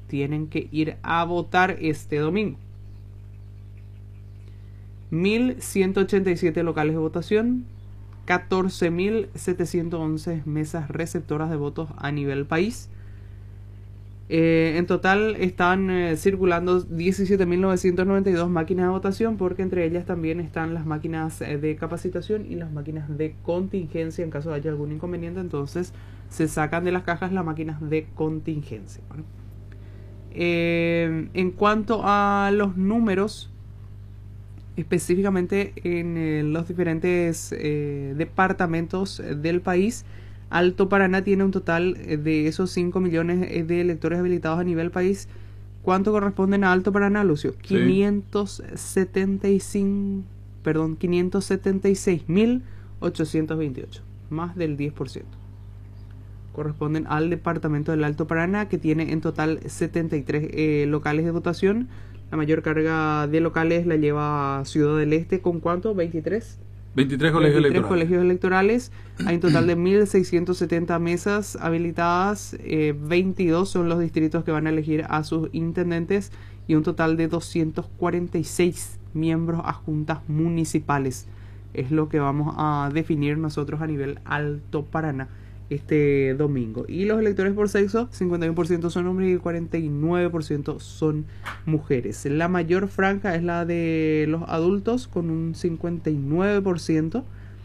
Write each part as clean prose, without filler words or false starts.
tienen que ir a votar este domingo. 1.187 locales de votación, 14.711 mesas receptoras de votos a nivel país. En total están circulando 17.992 máquinas de votación, porque entre ellas también están las máquinas de capacitación y las máquinas de contingencia. En caso de haya algún inconveniente, entonces se sacan de las cajas las máquinas de contingencia. En cuanto a los números, específicamente en los diferentes departamentos del país, Alto Paraná tiene un total de esos 5 millones de electores habilitados a nivel país. ¿Cuánto corresponden a Alto Paraná, Lucio? Sí. 576.828, más del 10%. Corresponden al departamento del Alto Paraná, que tiene en total 73 locales de votación. La mayor carga de locales la lleva Ciudad del Este, ¿con cuánto? 23 colegios electorales. Hay un total de 1.670 mesas habilitadas, 22 son los distritos que van a elegir a sus intendentes y un total de 246 miembros a juntas municipales. Es lo que vamos a definir nosotros a nivel Alto Paraná este domingo. Y los electores por sexo, 51% son hombres y el 49% son mujeres. La mayor franja es la de los adultos, con un 59%,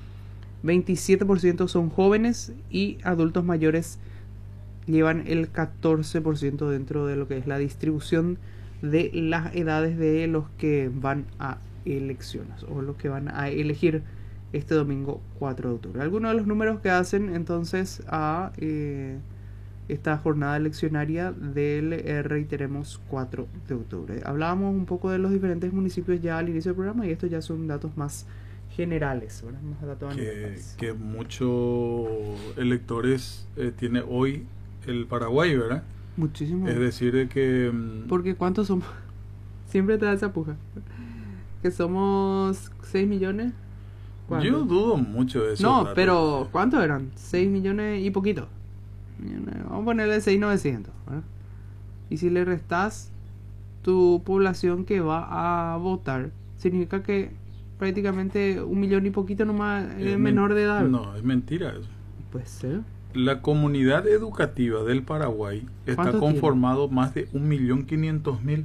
27% son jóvenes y adultos mayores llevan el 14% dentro de lo que es la distribución de las edades de los que van a elecciones o los que van a elegir este domingo 4 de octubre. Algunos de los números que hacen entonces a esta jornada eleccionaria del, reiteremos, 4 de octubre. Hablábamos un poco de los diferentes municipios ya al inicio del programa y estos ya son datos más generales, ¿verdad? Más datos que muchos electores tiene hoy el Paraguay, ¿verdad? Muchísimo. Es decir, que... Porque ¿cuántos somos? Siempre te da esa puja. Que somos 6 millones. ¿Cuánto? Yo dudo mucho de eso. No, pero ¿cuántos eran? 6 millones y poquito. Vamos a ponerle 6,900, ¿verdad? Y si le restas tu población que va a votar, significa que prácticamente 1 millón y poquito nomás es menor de edad. No, es mentira eso. Puede ser. La comunidad educativa del Paraguay está conformado tiene? Más de 1.500.000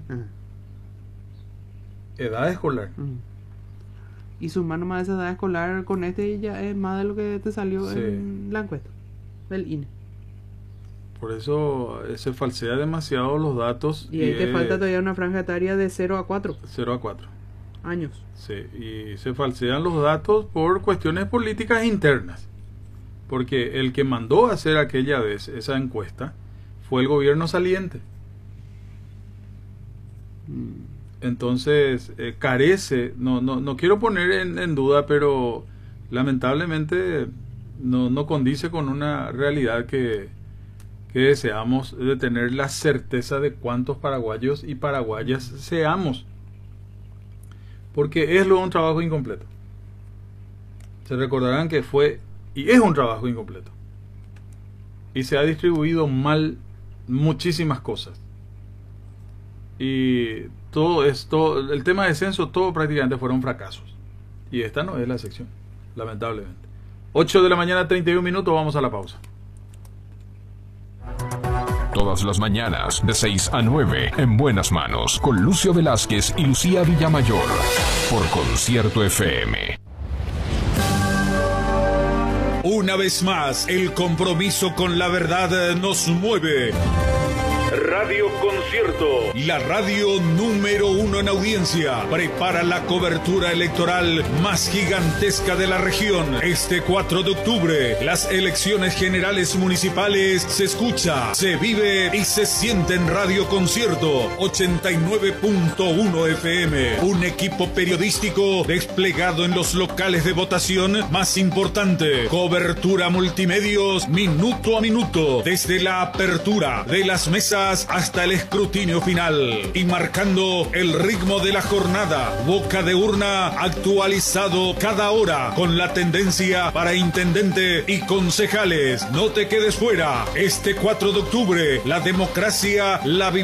edad escolar. Y sumar nomás esa edad escolar con este ya es más de lo que te salió en la encuesta del INE. Por eso se falsea demasiado los datos. Y ahí te falta todavía una franja etaria de 0 a 4. 0 a 4 años. Sí, y se falsean los datos por cuestiones políticas internas. Porque el que mandó a hacer aquella vez esa encuesta fue el gobierno saliente. Entonces carece, no quiero poner en duda, pero lamentablemente no condice con una realidad que deseamos, de tener la certeza de cuántos paraguayos y paraguayas seamos, porque es luego un trabajo incompleto. Se recordarán que fue y es un trabajo incompleto y se ha distribuido mal muchísimas cosas, y todo el tema de censo, todo prácticamente fueron fracasos, y esta no es la excepción, lamentablemente. 8 de la mañana, 31 minutos, vamos a la pausa. Todas las mañanas, de 6 a 9, en Buenas Manos, con Lucio Velázquez y Lucía Villamayor, por Concierto FM. Una vez más, el compromiso con la verdad nos mueve. Radio Concierto, la radio número 1 en audiencia, prepara la cobertura electoral más gigantesca de la región. Este 4 de octubre, las elecciones generales municipales se escucha, se vive y se siente en Radio Concierto 89.1 FM. Un equipo periodístico desplegado en los locales de votación más importante. Cobertura multimedios minuto a minuto, desde la apertura de las mesas hasta el escrutinio final, y marcando el ritmo de la jornada. Boca de urna actualizado cada hora con la tendencia para intendente y concejales. No te quedes fuera. Este 4 de octubre, la democracia la